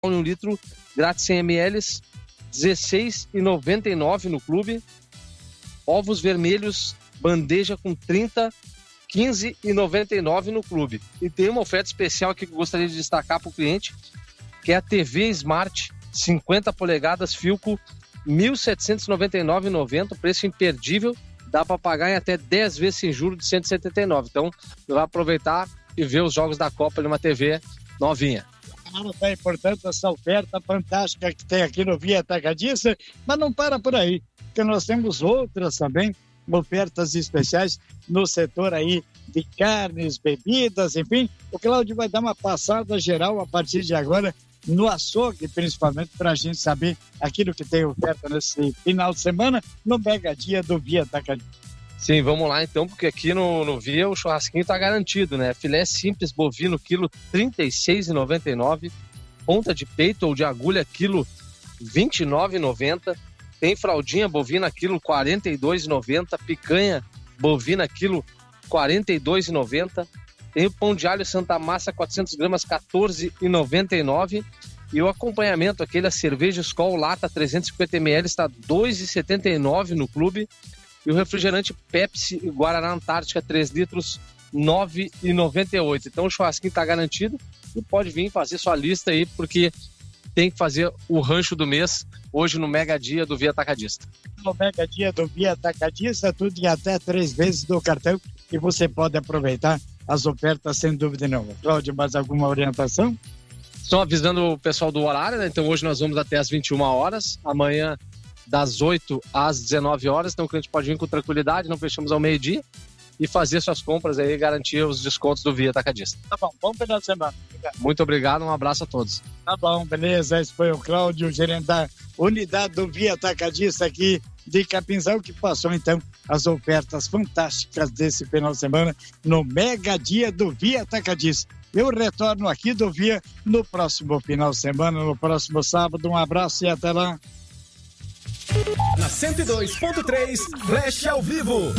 1 litro, grátis 100 ml, R$16,99 no clube. Ovos vermelhos, bandeja com 30, R$15,99 no clube. E tem uma oferta especial aqui que eu gostaria de destacar para o cliente, que é a TV Smart 50 polegadas Philco, R$1.799,90, preço imperdível, dá para pagar em até 10 vezes sem juros de R$179. Então, vai aproveitar e ver os jogos da Copa numa TV novinha. Claro, tá importante essa oferta fantástica que tem aqui no Via Atacadista, mas não para por aí, porque nós temos outras também, ofertas especiais no setor aí de carnes, bebidas, enfim. O Cláudio vai dar uma passada geral a partir de agora no açougue, principalmente para a gente saber aquilo que tem oferta nesse final de semana no Mega Dia do Via Atacadista. Sim, vamos lá então, porque aqui no Via o churrasquinho tá garantido, né? Filé simples bovino, quilo R$36,99. Ponta de peito ou de agulha, quilo R$29,90. Tem fraldinha bovina, quilo R$42,90. Picanha bovina, quilo R$42,90. Tem o pão de alho Santa Massa, 400 gramas, R$14,99. E o acompanhamento, aquele a cerveja Skol lata, 350 ml, está R$2,79 no clube. E o refrigerante Pepsi e Guaraná Antártica 3 litros, R$9,98. Então o churrasquinho está garantido e pode vir fazer sua lista aí, porque tem que fazer o rancho do mês hoje no Mega Dia do Via Atacadista. No Mega Dia do Via Atacadista, tudo em até 3 vezes do cartão e você pode aproveitar as ofertas sem dúvida nenhuma. Cláudio, mais alguma orientação? Estão avisando o pessoal do horário, né? Então hoje nós vamos até às 21 horas, amanhã das 8 às 19 horas, então o cliente pode vir com tranquilidade, não fechamos ao meio-dia, e fazer suas compras aí e garantir os descontos do Via Atacadista. Tá bom, bom final de semana. Obrigado. Muito obrigado, um abraço a todos. Tá bom, beleza, esse foi o Cláudio, gerente da unidade do Via Atacadista aqui de Capinzal, que passou então as ofertas fantásticas desse final de semana no Mega Dia do Via Atacadista. Eu retorno aqui do Via no próximo final de semana, no próximo sábado. Um abraço e até lá. Na 102.3, Flash ao vivo.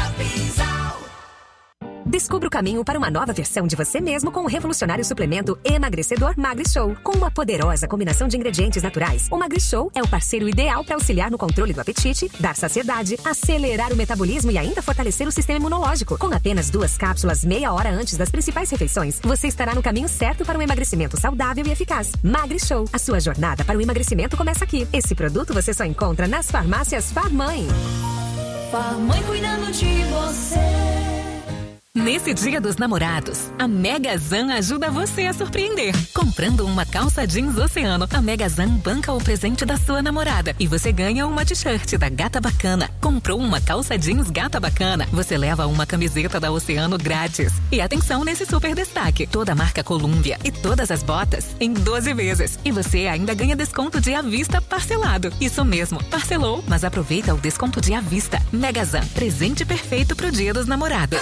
Descubra o caminho para uma nova versão de você mesmo com o revolucionário suplemento emagrecedor MagriShow. Com uma poderosa combinação de ingredientes naturais, o MagriShow é o parceiro ideal para auxiliar no controle do apetite, dar saciedade, acelerar o metabolismo e ainda fortalecer o sistema imunológico. Com apenas 2 cápsulas meia hora antes das principais refeições, você estará no caminho certo para um emagrecimento saudável e eficaz. MagriShow, a sua jornada para o emagrecimento começa aqui. Esse produto você só encontra nas farmácias Farmãe. Farmãe cuidando de você. Nesse Dia dos Namorados, a Megazan ajuda você a surpreender. Comprando uma calça jeans Oceano, a Megazan banca o presente da sua namorada e você ganha uma t-shirt da Gata Bacana. Comprou uma calça jeans Gata Bacana, você leva uma camiseta da Oceano grátis. E atenção nesse super destaque, toda a marca Columbia e todas as botas em 12 vezes. E você ainda ganha desconto de à vista parcelado. Isso mesmo, parcelou, mas aproveita o desconto de à vista. Megazan, presente perfeito pro Dia dos Namorados.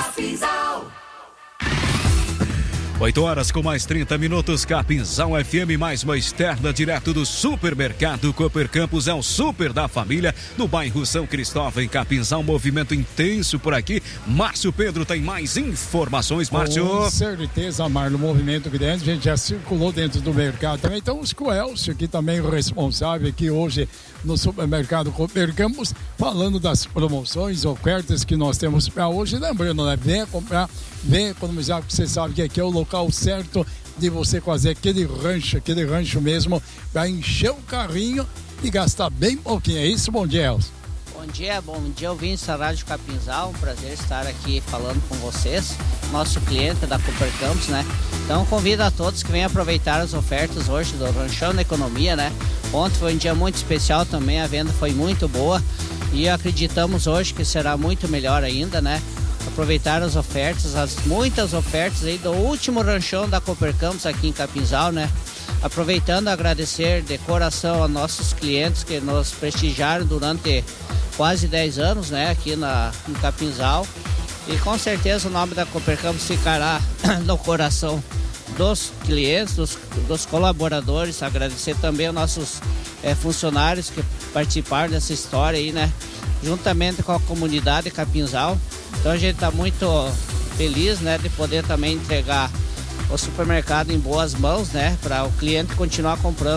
8 horas com mais 30 minutos, Capinzal FM, mais uma externa direto do supermercado Cooper Campos, é o super da família, no bairro São Cristóvão, em Capinzal, movimento intenso por aqui. Márcio Pedro tem mais informações, Márcio. Com certeza, Marlon, movimento grande, a gente já circulou dentro do mercado também, então o Coelcio aqui também, o responsável aqui hoje no supermercado Cooper Campos, falando das promoções, ofertas que nós temos para hoje, lembrando, né, venha comprar, venha economizar, porque você sabe que aqui é o local certo de você fazer aquele rancho mesmo, para encher o carrinho e gastar bem pouquinho. É isso? Bom dia, Elcio. Bom dia, ouvintes da Rádio Capinzal, um prazer estar aqui falando com vocês, nosso cliente da Cooper Campos, né? Então convido a todos que venham aproveitar as ofertas hoje do Ranchão da Economia, né? Ontem foi um dia muito especial também, a venda foi muito boa e acreditamos hoje que será muito melhor ainda, né? Aproveitar as ofertas, muitas ofertas aí do último ranchão da Cooper Campos aqui em Capinzal, né? Aproveitando, agradecer de coração a nossos clientes que nos prestigiaram durante quase 10 anos, né? Aqui em Capinzal. E com certeza o nome da Cooper Campos ficará no coração dos clientes, dos colaboradores. Agradecer também aos nossos funcionários que participaram dessa história aí, né? Juntamente com a comunidade Capinzal. Então a gente está muito feliz, né, de poder também entregar o supermercado em boas mãos, né? Para o cliente continuar comprando